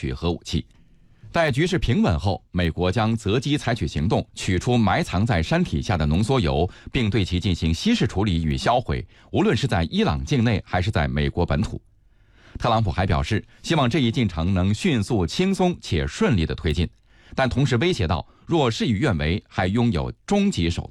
取核武器。待局势平稳后，美国将择机采取行动，取出埋藏在山体下的浓缩铀，并对其进行稀释处理与销毁，无论是在伊朗境内还是在美国本土。特朗普还表示，希望这一进程能迅速、轻松且顺利地推进，但同时威胁到，若事与愿违，还拥有终极手段。